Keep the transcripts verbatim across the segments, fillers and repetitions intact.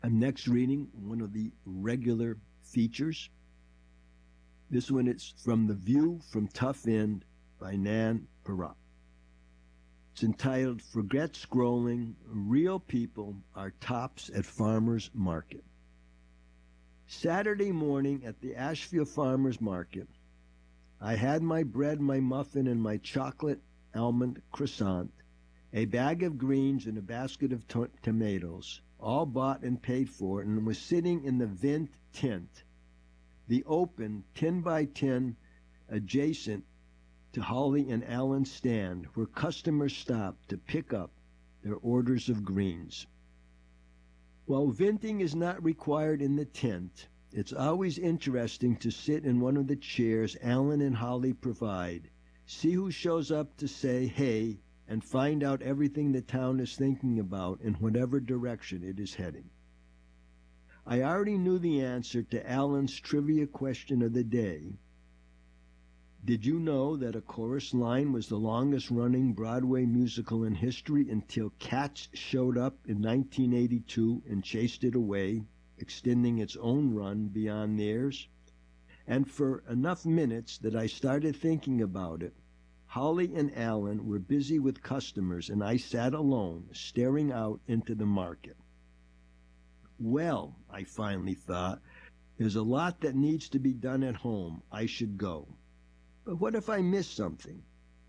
I'm next reading one of the regular features. This one is from The View from Tough End by Nan Perot. It's entitled, Forget Scrolling, Real People Are Tops at Farmers Market. Saturday morning at the Asheville Farmers Market, I had my bread, my muffin, and my chocolate almond croissant, a bag of greens and a basket of to- tomatoes, all bought and paid for, and was sitting in the Vint tent, the open ten by ten adjacent to Holly and Allen's stand, where customers stopped to pick up their orders of greens. While venting is not required in the tent, it's always interesting to sit in one of the chairs Allen and Holly provide, see who shows up to say hey, and find out everything the town is thinking about in whatever direction it is heading. I already knew the answer to Allen's trivia question of the day. Did you know that A Chorus Line was the longest-running Broadway musical in history until Cats showed up in nineteen eighty-two and chased it away, extending its own run beyond theirs? And for enough minutes that I started thinking about it, Holly and Allen were busy with customers, and I sat alone, staring out into the market. Well, I finally thought, there's a lot that needs to be done at home. I should go. But what if I miss something?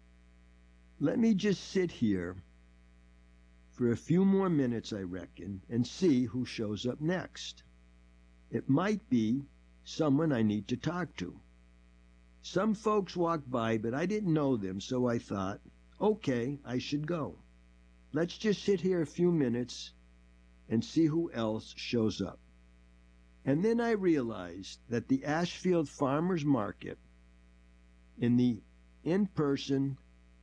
Let me just sit here for a few more minutes, I reckon, and see who shows up next. It might be someone I need to talk to. Some folks walked by, but I didn't know them, so I thought, okay, I should go. Let's just sit here a few minutes and see who else shows up. And then I realized that the Ashfield Farmers Market, in the in-person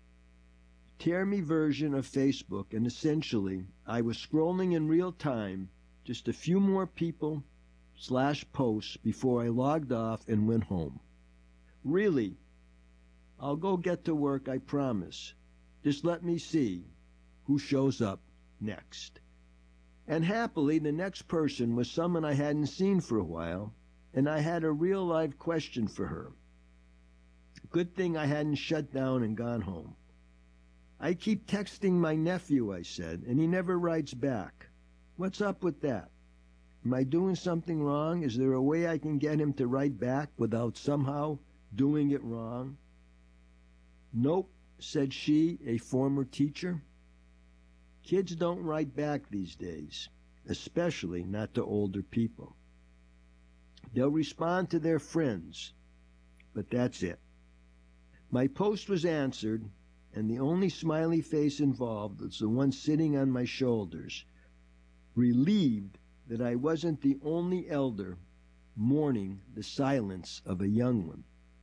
tear-me version of Facebook, and essentially I was scrolling in real time just a few more people slash posts before I logged off and went home. Really, I'll go get to work, I promise. Just let me see who shows up next. And happily, the next person was someone I hadn't seen for a while, and I had a real live question for her. Good thing I hadn't shut down and gone home. I keep texting my nephew, I said, and he never writes back. What's up with that? Am I doing something wrong? Is there a way I can get him to write back without somehow doing it wrong? Nope, said she, a former teacher. Kids don't write back these days, especially not to older people. They'll respond to their friends, but that's it. My post was answered, and the only smiley face involved was the one sitting on my shoulders, relieved that I wasn't the only elder mourning the silence of a young one.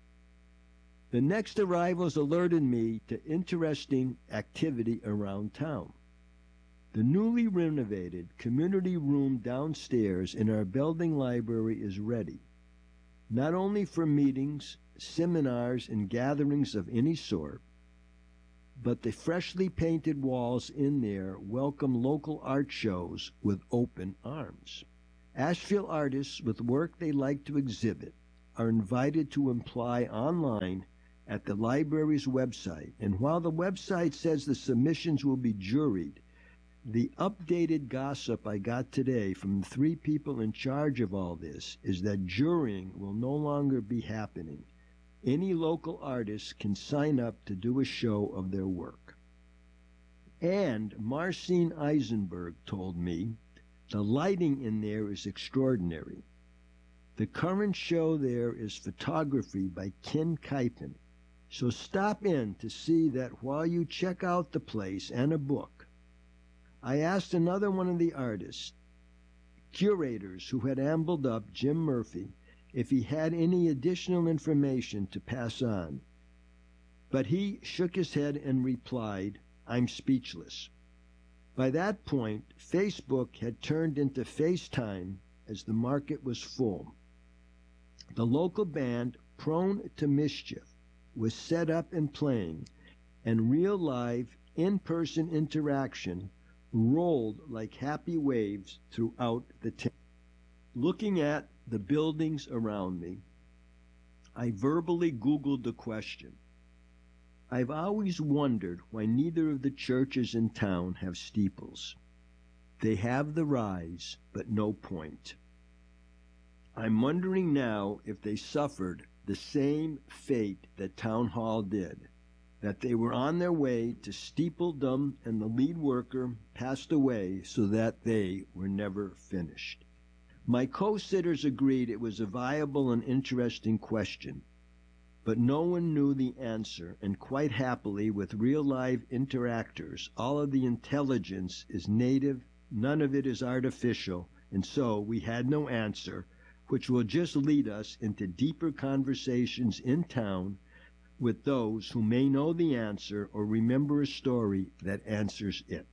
The next arrivals alerted me to interesting activity around town. The newly renovated community room downstairs in our building library is ready, not only for meetings, seminars, and gatherings of any sort, but the freshly painted walls in there welcome local art shows with open arms. Asheville artists with work they like to exhibit are invited to apply online at the library's website, and while the website says the submissions will be juried, the updated gossip I got today from the three people in charge of all this is that jurying will no longer be happening. Any local artist can sign up to do a show of their work. And Marcine Eisenberg told me the lighting in there is extraordinary. The current show there is photography by Ken Kipen. So stop in to see that while you check out the place and a book. I asked another one of the artists, curators who had ambled up, Jim Murphy, if he had any additional information to pass on. But he shook his head and replied, I'm speechless. By that point, Facebook had turned into FaceTime as the market was full. The local band, Prone to Mischief, was set up and playing, and real live, in-person interaction rolled like happy waves throughout the town. Looking at the buildings around me, I verbally Googled the question. I've always wondered why neither of the churches in town have steeples. They have the rise, but no point. I'm wondering now if they suffered the same fate that Town Hall did, that they were on their way to steepledom and the lead worker passed away so that they were never finished. My co-sitters agreed it was a viable and interesting question, but no one knew the answer, and quite happily, with real-live interactors, all of the intelligence is native, none of it is artificial, and so we had no answer, which will just lead us into deeper conversations in town with those who may know the answer or remember a story that answers it.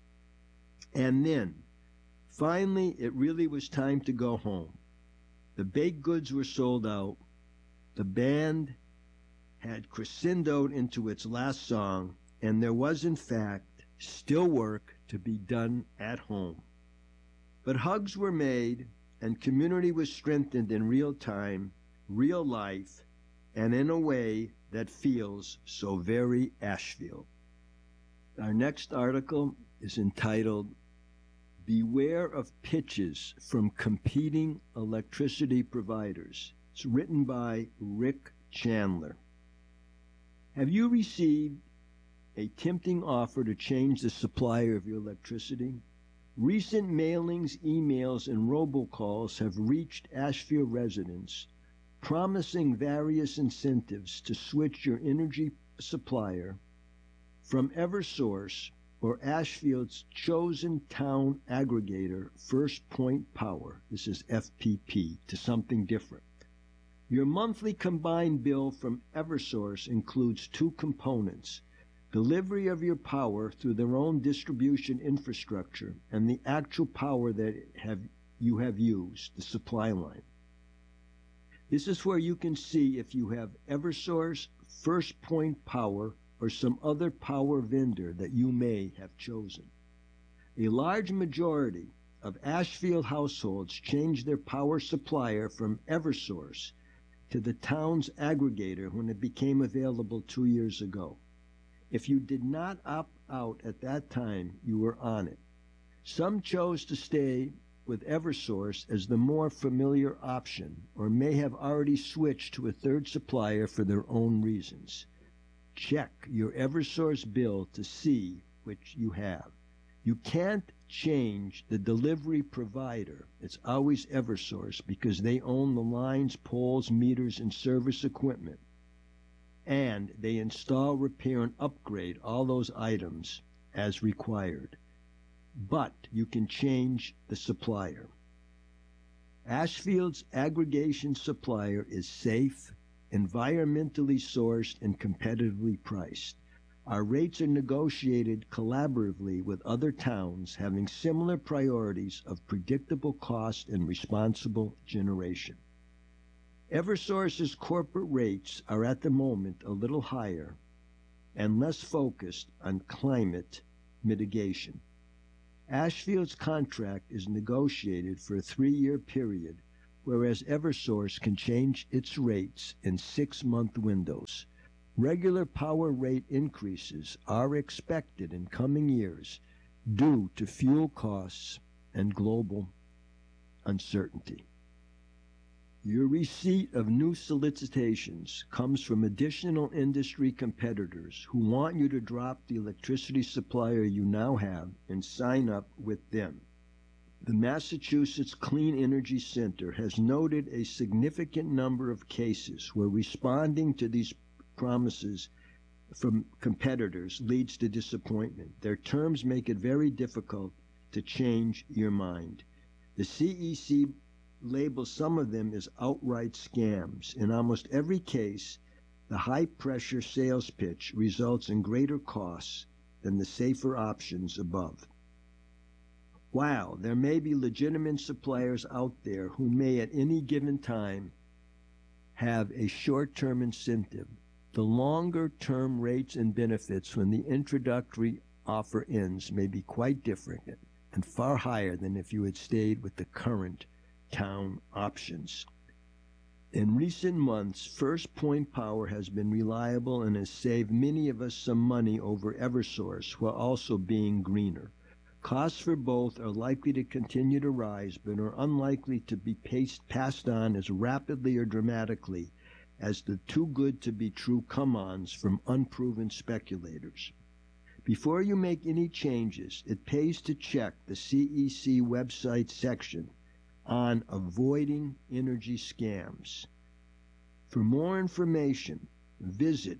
And then, finally, it really was time to go home. The baked goods were sold out. The band had crescendoed into its last song, and there was, in fact, still work to be done at home. But hugs were made, and community was strengthened in real time, real life, and in a way that feels so very Asheville. Our next article is entitled, Beware of Pitches from Competing Electricity Providers. It's written by Rick Chandler. Have you received a tempting offer to change the supplier of your electricity? Recent mailings, emails, and robocalls have reached Asheville residents promising various incentives to switch your energy supplier from Eversource or Asheville's chosen town aggregator, First Point Power, this is F P P, to something different. Your monthly combined bill from Eversource includes two components: delivery of your power through their own distribution infrastructure and the actual power that have, you have used, the supply line. This is where you can see if you have Eversource, First Point Power, or some other power vendor that you may have chosen. A large majority of Asheville households changed their power supplier from Eversource to the town's aggregator when it became available two years ago. If you did not opt out at that time, you were on it. Some chose to stay with Eversource as the more familiar option, or may have already switched to a third supplier for their own reasons. Check your Eversource bill to see which you have. You can't change the delivery provider. It's always Eversource because they own the lines, poles, meters, and service equipment. And they install, repair, and upgrade all those items as required. But you can change the supplier. Asheville's aggregation supplier is safe, environmentally sourced, and competitively priced. Our rates are negotiated collaboratively with other towns having similar priorities of predictable cost and responsible generation. Eversource's corporate rates are at the moment a little higher and less focused on climate mitigation. Asheville's contract is negotiated for a three-year period, whereas Eversource can change its rates in six-month windows. Regular power rate increases are expected in coming years due to fuel costs and global uncertainty. Your receipt of new solicitations comes from additional industry competitors who want you to drop the electricity supplier you now have and sign up with them. The Massachusetts Clean Energy Center has noted a significant number of cases where responding to these promises from competitors leads to disappointment. Their terms make it very difficult to change your mind. The C E C labels some of them as outright scams. In almost every case, the high-pressure sales pitch results in greater costs than the safer options above. While there may be legitimate suppliers out there who may at any given time have a short-term incentive, the longer-term rates and benefits when the introductory offer ends may be quite different and far higher than if you had stayed with the current town options. In recent months, First Point Power has been reliable and has saved many of us some money over Eversource while also being greener. Costs for both are likely to continue to rise, but are unlikely to be paced, passed on as rapidly or dramatically as the too-good-to-be-true come-ons from unproven speculators. Before you make any changes, it pays to check the C E C website section on avoiding energy scams. For more information, visit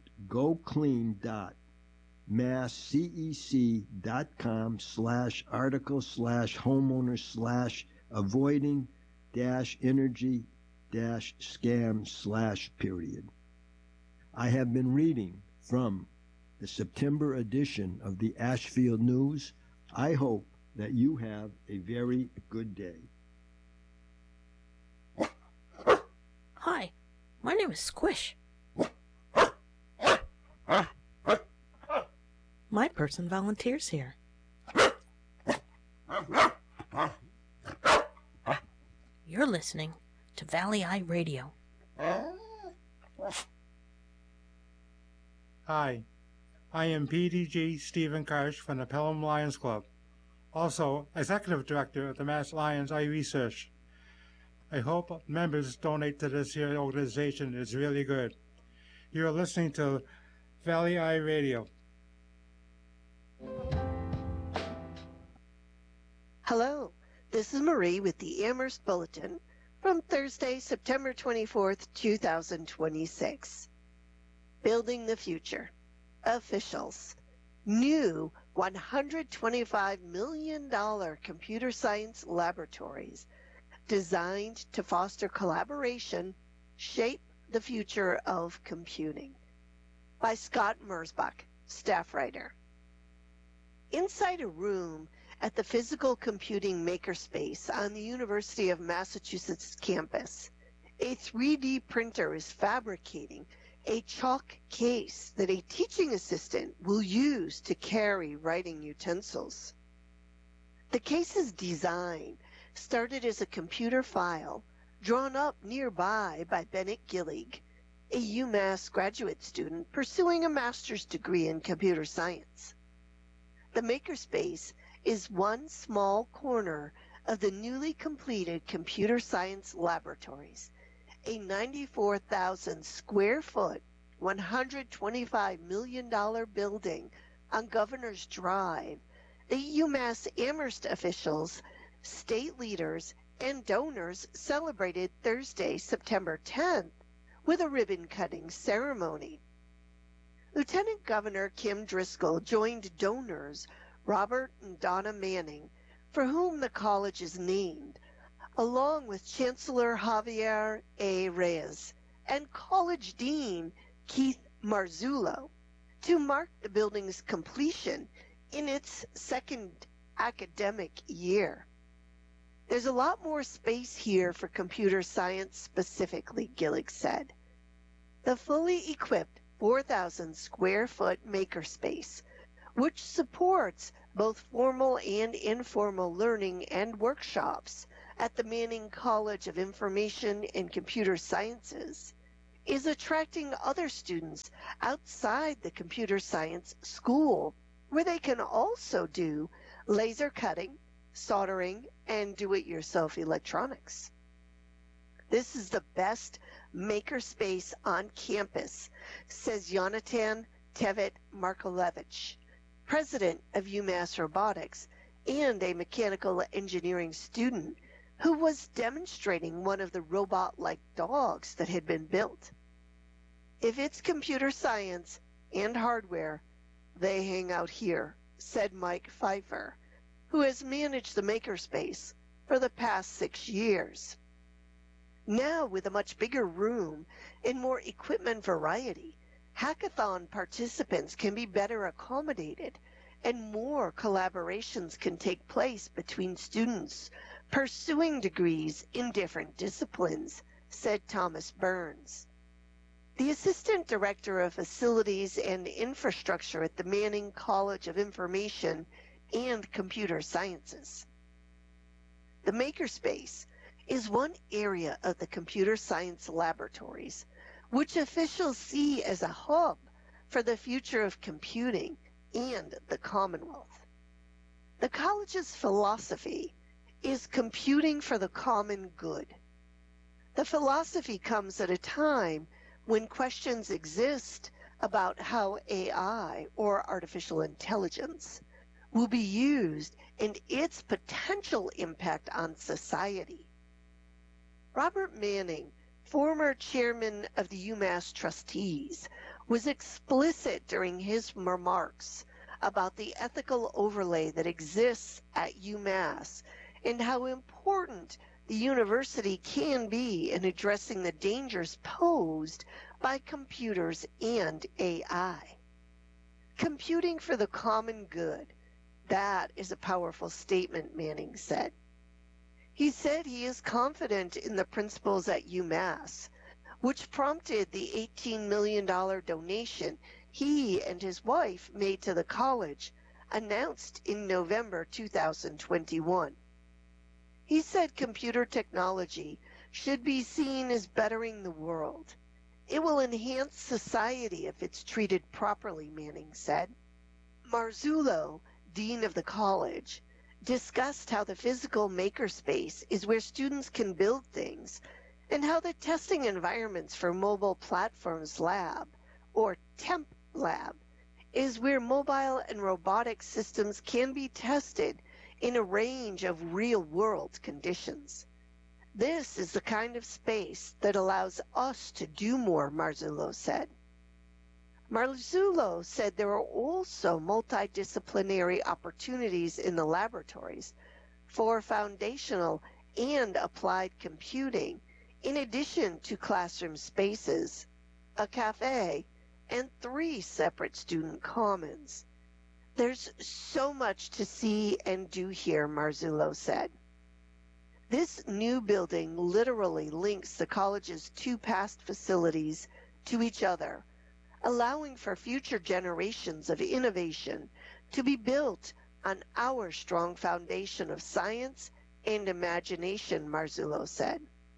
goclean.masscec.com slash article slash homeowner slash avoiding dash energy dash scam slash period. I have been reading from the September edition of the Ashfield News. I hope that you have a very good day. Hi, my name is Squish. My person volunteers here. You're listening to Valley Eye Radio. Hi, I am P D G Stephen Karsh from the Pelham Lions Club, also Executive Director of the Mass Lions Eye Research. I hope members donate to this here organization. It's really good. You're listening to Valley Eye Radio. Hello, this is Marie with the Amherst Bulletin from Thursday, September twenty-fourth, two thousand twenty-six. Building the Future. Officials. New one hundred twenty-five million dollars computer science laboratories designed to foster collaboration, shape the future of computing. By Scott Mersbach, staff writer. Inside a room at the Physical Computing Makerspace on the University of Massachusetts campus, a three D printer is fabricating a chalk case that a teaching assistant will use to carry writing utensils. The case's design started as a computer file drawn up nearby by Bennett Gillig, a UMass graduate student pursuing a master's degree in computer science. The makerspace is one small corner of the newly completed computer science laboratories, a ninety-four thousand square foot, one hundred twenty-five million dollars building on Governor's Drive. The UMass Amherst officials, state leaders, and donors celebrated Thursday, September tenth, with a ribbon-cutting ceremony. Lieutenant Governor Kim Driscoll joined donors Robert and Donna Manning, for whom the college is named, along with Chancellor Javier A. Reyes and College Dean Keith Marzullo, to mark the building's completion in its second academic year. There's a lot more space here for computer science specifically, Gillig said. The fully equipped four thousand square foot makerspace, which supports both formal and informal learning and workshops at the Manning College of Information and Computer Sciences, is attracting other students outside the computer science school, where they can also do laser cutting, soldering, and do-it-yourself electronics. This is the best makerspace on campus, says Yonatan Tevet Markolevich, president of UMass Robotics and a mechanical engineering student who was demonstrating one of the robot-like dogs that had been built. If it's computer science and hardware, they hang out here, said Mike Pfeiffer, who has managed the makerspace for the past six years. Now, with a much bigger room and more equipment variety, hackathon participants can be better accommodated and more collaborations can take place between students pursuing degrees in different disciplines, said Thomas Burns. the Assistant Director of Facilities and Infrastructure at the Manning College of Information and Computer Sciences. The Makerspace is one area of the computer science laboratories which officials see as a hub for the future of computing and the Commonwealth. The college's philosophy is computing for the common good. The philosophy comes at a time when questions exist about how A I, or artificial intelligence, will be used and its potential impact on society. Robert Manning, former chairman of the UMass trustees, was explicit during his remarks about the ethical overlay that exists at UMass and how important the university can be in addressing the dangers posed by computers and A I. Computing for the common good, that is a powerful statement, Manning said. He said he is confident in the principles at UMass, which prompted the eighteen million dollars donation he and his wife made to the college, announced in November two thousand twenty-one. He said computer technology should be seen as bettering the world. It will enhance society if it's treated properly, Manning said. Marzullo, dean of the college, discussed how the physical makerspace is where students can build things and how the testing environments for Mobile Platforms Lab, or TEMP Lab, is where mobile and robotic systems can be tested in a range of real-world conditions. This is the kind of space that allows us to do more, Marzullo said. Marzullo said there are also multidisciplinary opportunities in the laboratories for foundational and applied computing, in addition to classroom spaces, a cafe, and three separate student commons. There's so much to see and do here, Marzullo said. This new building literally links the college's two past facilities to each other, allowing for future generations of innovation to be built on our strong foundation of science and imagination, Marzullo said.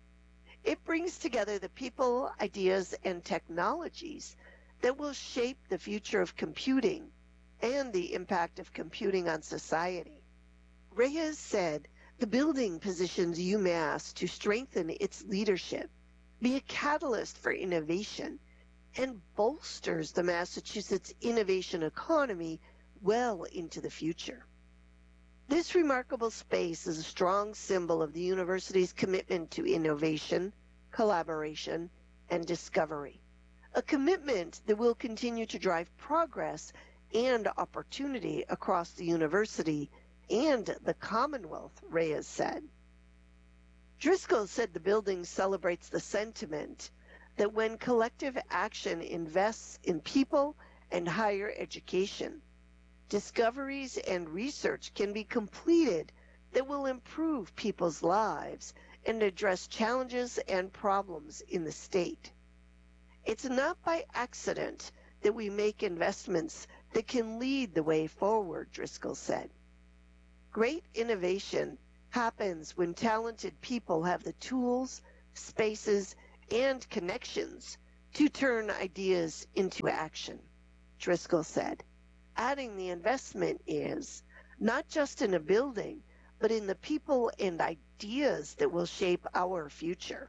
It brings together the people, ideas, and technologies that will shape the future of computing and the impact of computing on society. Reyes said the building positions UMass to strengthen its leadership, be a catalyst for innovation, and bolsters the Massachusetts innovation economy well into the future. This remarkable space is a strong symbol of the university's commitment to innovation, collaboration, and discovery, a commitment that will continue to drive progress and opportunity across the university and the Commonwealth, Reyes said. Driscoll said the building celebrates the sentiment that when collective action invests in people and higher education, discoveries and research can be completed that will improve people's lives and address challenges and problems in the state. It's not by accident that we make investments that can lead the way forward, Driscoll said. Great innovation happens when talented people have the tools, spaces, and connections to turn ideas into action, Driscoll said, adding the investment is not just in a building, but in the people and ideas that will shape our future.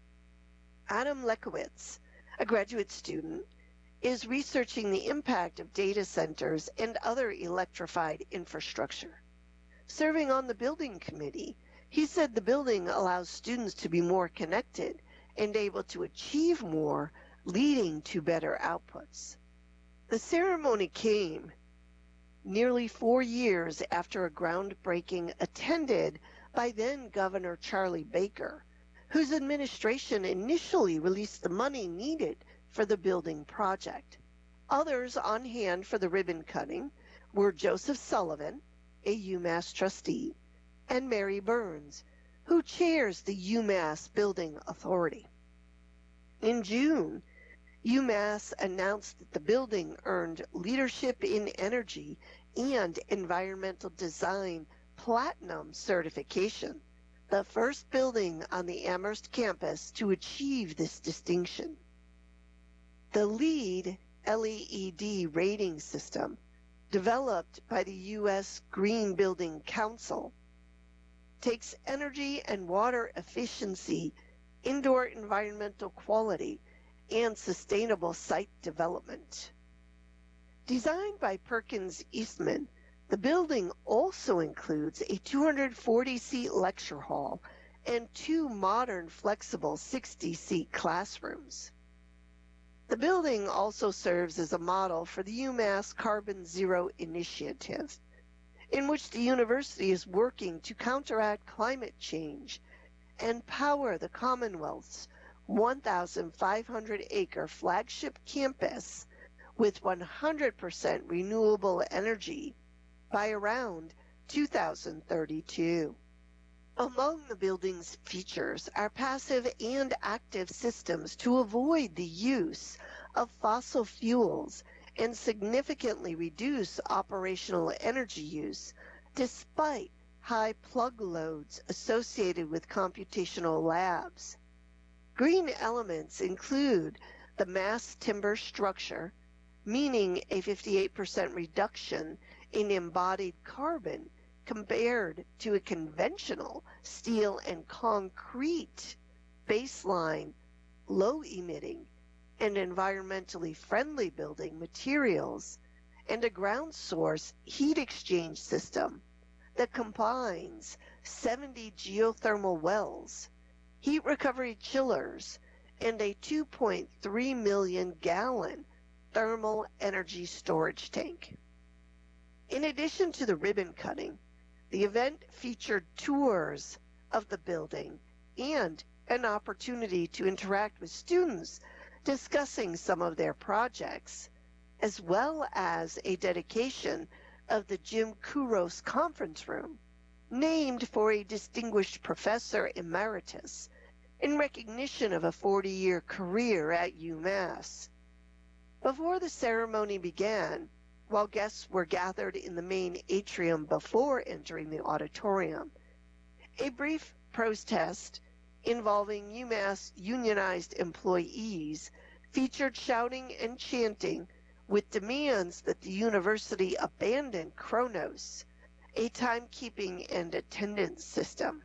Adam Lekowitz, a graduate student, is researching the impact of data centers and other electrified infrastructure. Serving on the building committee, he said the building allows students to be more connected and able to achieve more, leading to better outputs. The ceremony came nearly four years after a groundbreaking attended by then Governor Charlie Baker, whose administration initially released the money needed for the building project. Others on hand for the ribbon cutting were Joseph Sullivan, a UMass trustee, and Mary Burns, who chairs the UMass Building Authority. In June, UMass announced that the building earned Leadership in Energy and Environmental Design Platinum certification, the first building on the Amherst campus to achieve this distinction. The LEED L E E D rating system, developed by the U S Green Building Council, takes energy and water efficiency, indoor environmental quality, and sustainable site development. Designed by Perkins Eastman, the building also includes a two hundred forty seat lecture hall and two modern flexible sixty seat classrooms. The building also serves as a model for the UMass Carbon Zero Initiative, in which the university is working to counteract climate change and power the Commonwealth's one thousand five hundred acre flagship campus with one hundred percent renewable energy by around two thousand thirty-two. Among the building's features are passive and active systems to avoid the use of fossil fuels and significantly reduce operational energy use despite high plug loads associated with computational labs. Green elements include the mass timber structure, meaning a fifty-eight percent reduction in embodied carbon compared to a conventional steel and concrete baseline, low-emitting, and environmentally friendly building materials, and a ground source heat exchange system that combines seventy geothermal wells, heat recovery chillers, and a two point three million gallon thermal energy storage tank. In addition to the ribbon cutting, the event featured tours of the building and an opportunity to interact with students discussing some of their projects, as well as a dedication of the Jim Kouros Conference Room, named for a distinguished professor emeritus in recognition of a forty-year career at UMass. Before the ceremony began, while guests were gathered in the main atrium before entering the auditorium, a brief protest involving UMass unionized employees featured shouting and chanting with demands that the university abandon Kronos, a timekeeping and attendance system.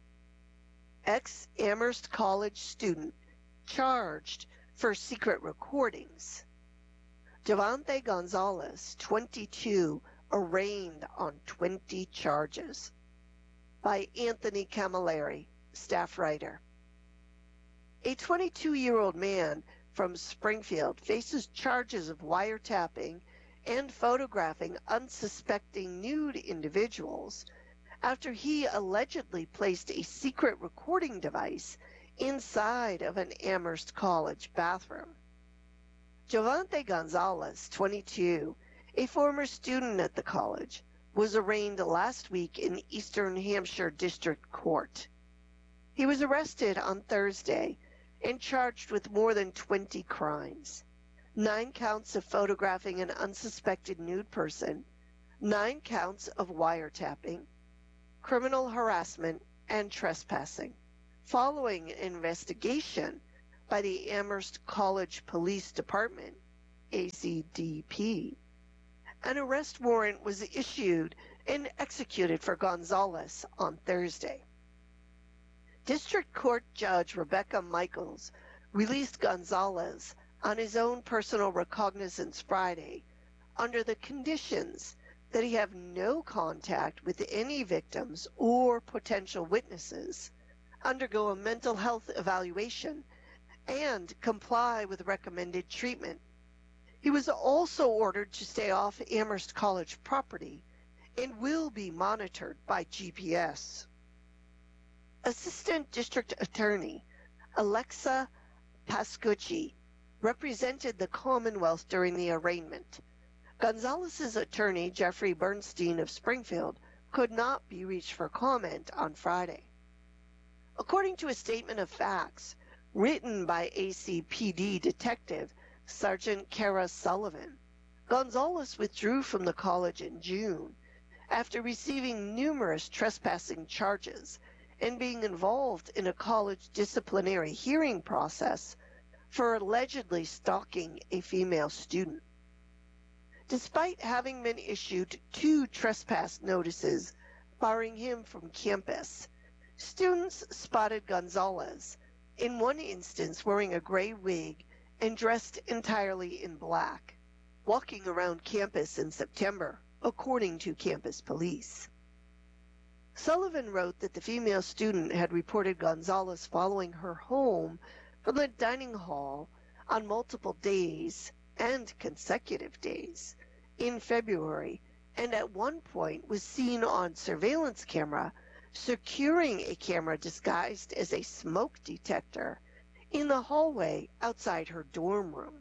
Ex-Amherst College student charged for secret recordings. Javante Gonzalez, twenty-two, arraigned on twenty charges. By Anthony Camilleri, staff writer. A twenty-two-year-old man from Springfield faces charges of wiretapping and photographing unsuspecting nude individuals after he allegedly placed a secret recording device inside of an Amherst College bathroom. Javante Gonzalez, twenty-two, a former student at the college, was arraigned last week in Eastern Hampshire District Court. He was arrested on Thursday and charged with more than twenty crimes, nine counts of photographing an unsuspected nude person, nine counts of wiretapping, criminal harassment, and trespassing, following an investigation by the Amherst College Police Department, A C D P. An arrest warrant was issued and executed for Gonzalez on Thursday. District Court Judge Rebecca Michaels released Gonzalez on his own personal recognizance Friday under the conditions that he have no contact with any victims or potential witnesses, undergo a mental health evaluation, and comply with recommended treatment. He was also ordered to stay off Amherst College property and will be monitored by G P S. Assistant District Attorney Alexa Pascucci represented the Commonwealth during the arraignment. Gonzalez's attorney, Jeffrey Bernstein of Springfield, could not be reached for comment on Friday. According to a statement of facts written by A C P D Detective Sergeant Kara Sullivan, Gonzalez withdrew from the college in June after receiving numerous trespassing charges and being involved in a college disciplinary hearing process for allegedly stalking a female student. Despite having been issued two trespass notices barring him from campus, students spotted Gonzalez, in one instance wearing a gray wig and dressed entirely in black, walking around campus in September, according to campus police. Sullivan wrote that the female student had reported Gonzalez following her home from the dining hall on multiple days and consecutive days in February, and at one point was seen on surveillance camera securing a camera disguised as a smoke detector in the hallway outside her dorm room.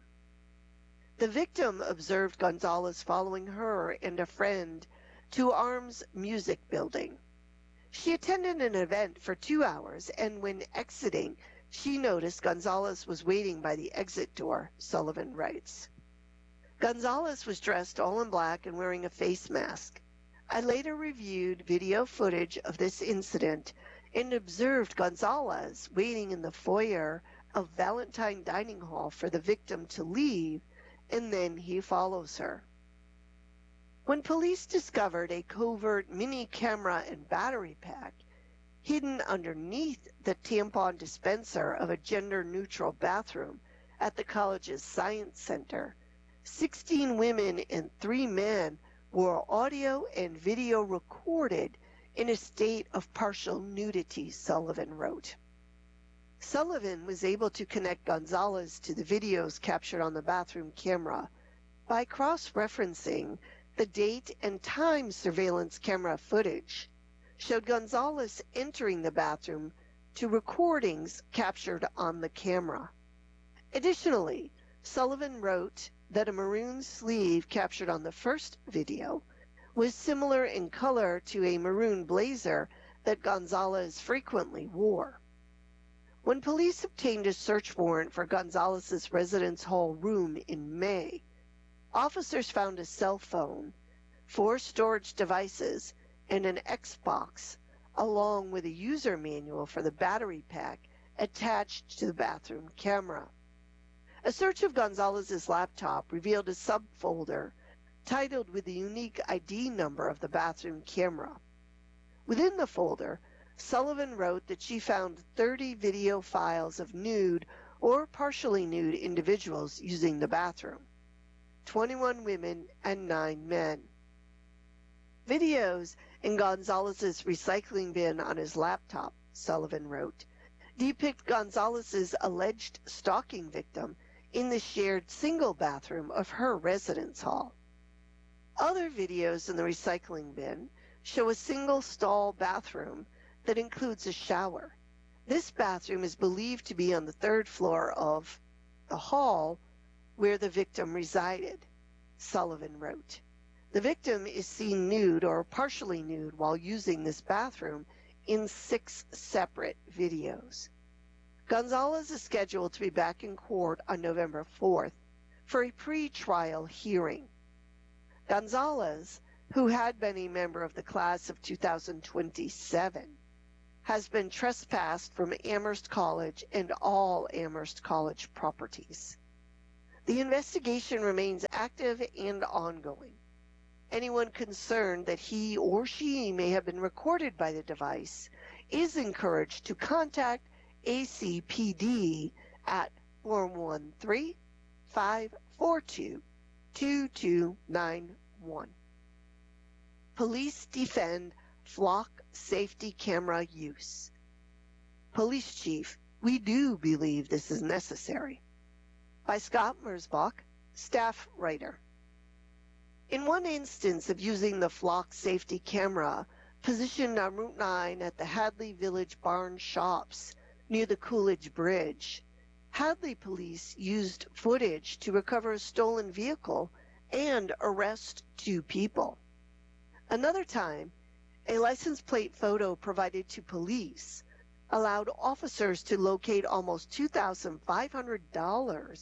The victim observed Gonzalez following her and a friend to Arms Music Building. She attended an event for two hours, and when exiting, she noticed Gonzalez was waiting by the exit door, Sullivan writes. Gonzalez was dressed all in black and wearing a face mask. I later reviewed video footage of this incident and observed Gonzalez waiting in the foyer of Valentine Dining Hall for the victim to leave, and then he follows her. When police discovered a covert mini camera and battery pack hidden underneath the tampon dispenser of a gender-neutral bathroom at the college's Science Center, sixteen women and three men were audio and video recorded in a state of partial nudity, Sullivan wrote. Sullivan was able to connect Gonzalez to the videos captured on the bathroom camera by cross-referencing the date and time surveillance camera footage showed Gonzalez entering the bathroom to recordings captured on the camera. Additionally, Sullivan wrote that a maroon sleeve captured on the first video was similar in color to a maroon blazer that Gonzalez frequently wore. When police obtained a search warrant for Gonzalez's residence hall room in May, officers found a cell phone, four storage devices, and an Xbox, along with a user manual for the battery pack attached to the bathroom camera. A search of Gonzalez's laptop revealed a subfolder titled with the unique I D number of the bathroom camera. Within the folder, Sullivan wrote that she found thirty video files of nude or partially nude individuals using the bathroom, twenty-one women and nine men. Videos in Gonzalez's recycling bin on his laptop, Sullivan wrote, depict Gonzalez's alleged stalking victim in the shared single bathroom of her residence hall. Other videos in the recycling bin show a single stall bathroom that includes a shower. This bathroom is believed to be on the third floor of the hall where the victim resided, Sullivan wrote. The victim is seen nude or partially nude while using this bathroom in six separate videos. Gonzalez is scheduled to be back in court on November fourth for a pre-trial hearing. Gonzalez, who had been a member of the class of two thousand twenty-seven, has been trespassed from Amherst College and all Amherst College properties. The investigation remains active and ongoing. Anyone concerned that he or she may have been recorded by the device is encouraged to contact A C P D at four one three, five four two, two two nine one. Police defend flock safety camera use. Police Chief, we do believe this is necessary. By Scott Merzbach, staff writer. In one instance of using the flock safety camera positioned on Route nine at the Hadley Village Barn Shops near the Coolidge Bridge, Hadley police used footage to recover a stolen vehicle and arrest two people. Another time, a license plate photo provided to police allowed officers to locate almost two thousand five hundred dollars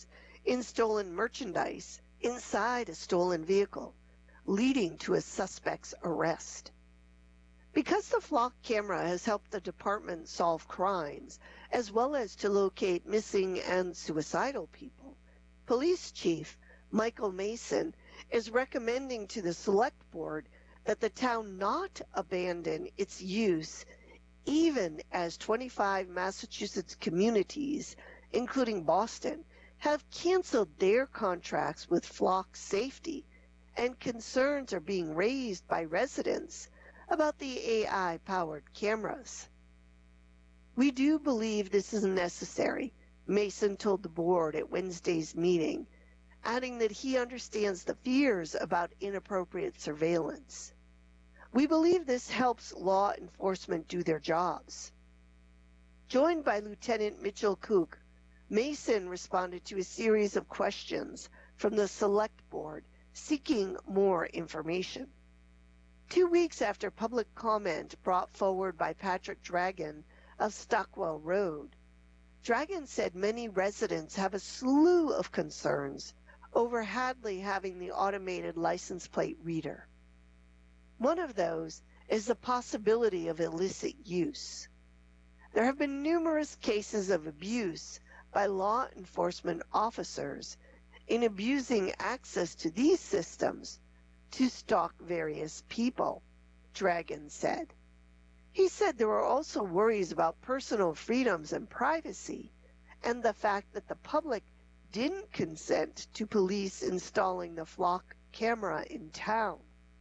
in stolen merchandise inside a stolen vehicle, leading to a suspect's arrest. Because the flock camera has helped the department solve crimes, as well as to locate missing and suicidal people, Police Chief Michael Mason is recommending to the Select Board that the town not abandon its use, even as twenty-five Massachusetts communities, including Boston, have canceled their contracts with flock safety, and concerns are being raised by residents about the A I-powered cameras. We do believe this is necessary, Mason told the board at Wednesday's meeting, adding that he understands the fears about inappropriate surveillance. We believe this helps law enforcement do their jobs. Joined by Lieutenant Mitchell Koch, Mason responded to a series of questions from the Select Board seeking more information. Two weeks after public comment brought forward by Patrick Dragon of Stockwell Road, Dragon said many residents have a slew of concerns over Hadley having the automated license plate reader. One of those is the possibility of illicit use. There have been numerous cases of abuse by law enforcement officers in abusing access to these systems to stalk various people, Dragon said. He said there were also worries about personal freedoms and privacy, and the fact that the public didn't consent to police installing the flock camera in town.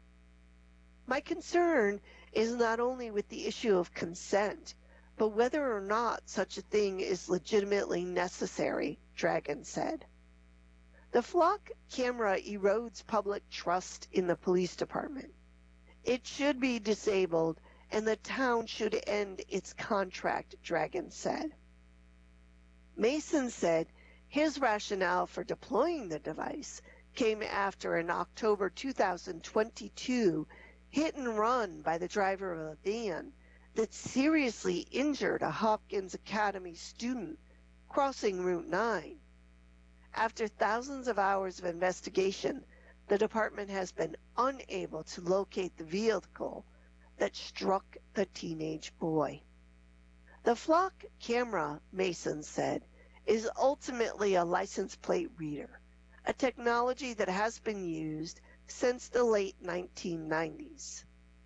My concern is not only with the issue of consent, but whether or not such a thing is legitimately necessary, Dragon said. The flock camera erodes public trust in the police department. It should be disabled, and the town should end its contract, Dragon said. Mason said his rationale for deploying the device came after an October two thousand twenty-two hit and run by the driver of a van that seriously injured a Hopkins Academy student crossing Route nine. After thousands of hours of investigation, the department has been unable to locate the vehicle that struck the teenage boy. The flock camera, Mason said, is ultimately a license plate reader, a technology that has been used since the late nineteen nineties.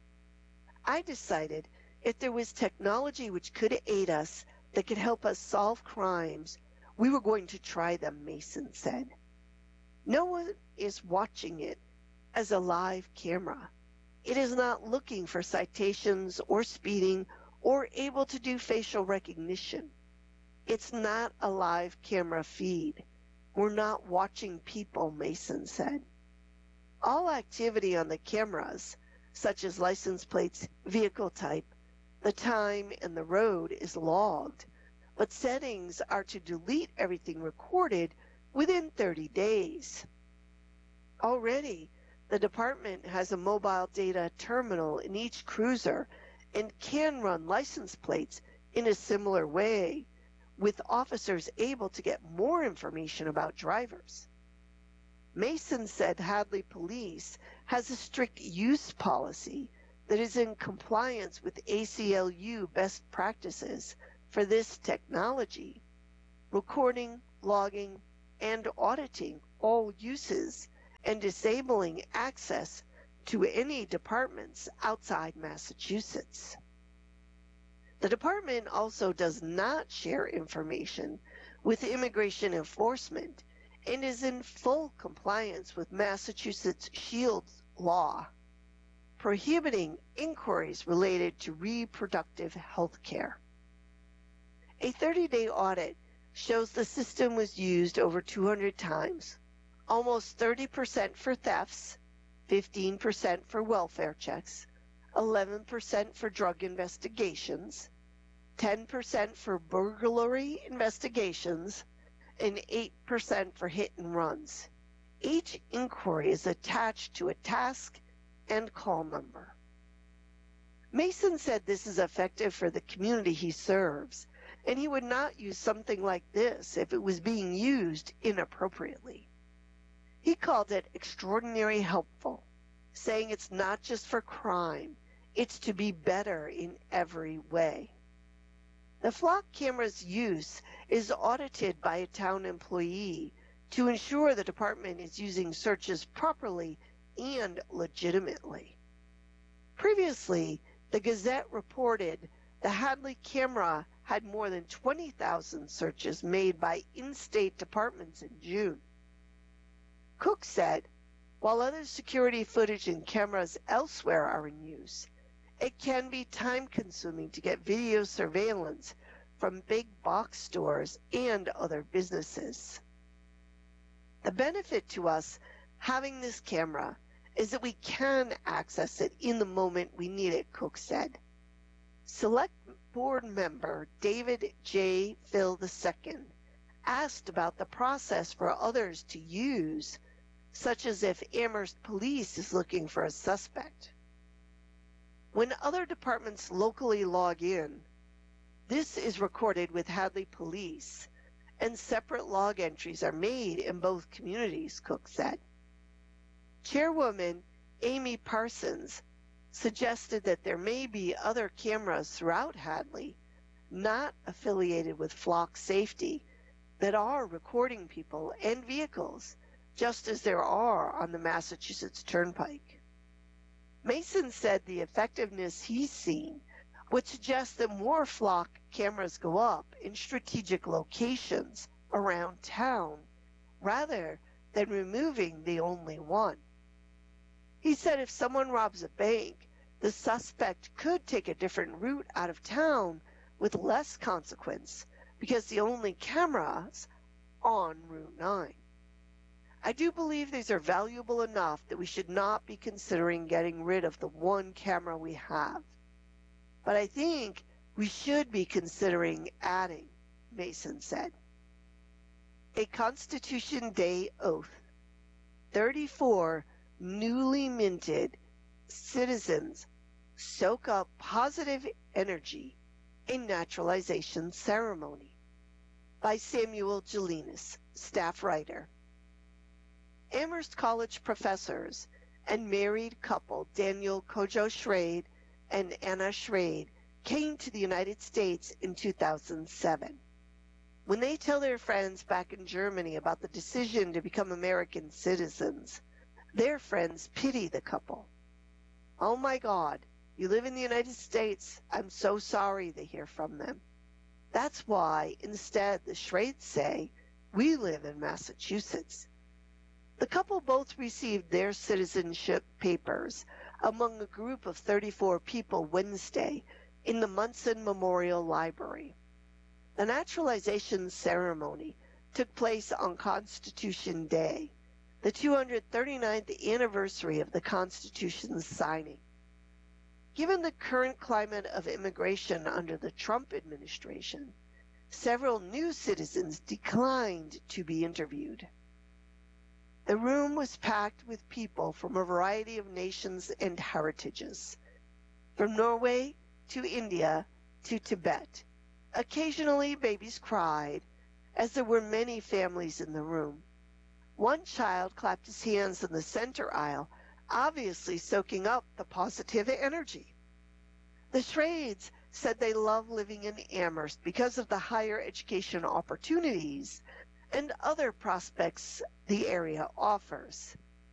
I decided if there was technology which could aid us, that could help us solve crimes, we were going to try them, Mason said. No one is watching it as a live camera. It is not looking for citations or speeding or able to do facial recognition. It's not a live camera feed. We're not watching people, Mason said. All activity on the cameras, such as license plates, vehicle type, the time, and the road is logged, but settings are to delete everything recorded within thirty days. Already, the department has a mobile data terminal in each cruiser and can run license plates in a similar way, with officers able to get more information about drivers. Mason said Hadley Police has a strict use policy that is in compliance with A C L U best practices for this technology, recording, logging, and auditing all uses and disabling access to any departments outside Massachusetts. The department also does not share information with immigration enforcement and is in full compliance with Massachusetts Shields law, prohibiting inquiries related to reproductive health care. A thirty-day audit shows the system was used over two hundred times, almost thirty percent for thefts, fifteen percent for welfare checks, eleven percent for drug investigations, ten percent for burglary investigations, and eight percent for hit and runs. Each inquiry is attached to a task and call number. Mason said this is effective for the community he serves and he would not use something like this if it was being used inappropriately. He called it extraordinary helpful, saying it's not just for crime, it's to be better in every way. The flock camera's use is audited by a town employee to ensure the department is using searches properly and legitimately. Previously, the Gazette reported the Hadley camera had more than twenty thousand searches made by in-state departments in June. Cook said, while other security footage and cameras elsewhere are in use, it can be time-consuming to get video surveillance from big box stores and other businesses. The benefit to us having this camera is that we can access it in the moment we need it, Cook said. Select Board member David J. Phil the Second asked about the process for others to use, such as if Amherst Police is looking for a suspect. When other departments locally log in, this is recorded with Hadley Police, and separate log entries are made in both communities, Cook said. Chairwoman Amy Parsons suggested that there may be other cameras throughout Hadley, not affiliated with flock safety, that are recording people and vehicles, just as there are on the Massachusetts Turnpike. Mason said the effectiveness he's seen would suggest that more flock cameras go up in strategic locations around town rather than removing the only one. He said if someone robs a bank, the suspect could take a different route out of town with less consequence because the only cameras on Route nine. I do believe these are valuable enough that we should not be considering getting rid of the one camera we have. But I think we should be considering adding, Mason said. A Constitution Day oath. thirty-four newly minted citizens soak up positive energy in naturalization ceremony. By Samuel Gelinas, staff writer. Amherst College professors and married couple Daniel Kojo Schrade and Anna Schrade came to the United States in two thousand seven. When they tell their friends back in Germany about the decision to become American citizens, their friends pity the couple. "Oh my God, you live in the United States. I'm so sorry," they hear from them. That's why, instead, the Schrades say, "We live in Massachusetts." The couple both received their citizenship papers among a group of thirty-four people Wednesday in the Munson Memorial Library. The naturalization ceremony took place on Constitution Day, the two hundred thirty-ninth anniversary of the Constitution's signing. Given the current climate of immigration under the Trump administration, several new citizens declined to be interviewed. The room was packed with people from a variety of nations and heritages, from Norway to India to Tibet. Occasionally, babies cried, as there were many families in the room. One child clapped his hands in the center aisle, obviously soaking up the positive energy. The Schrades said they love living in Amherst because of the higher education opportunities and other prospects the area offers.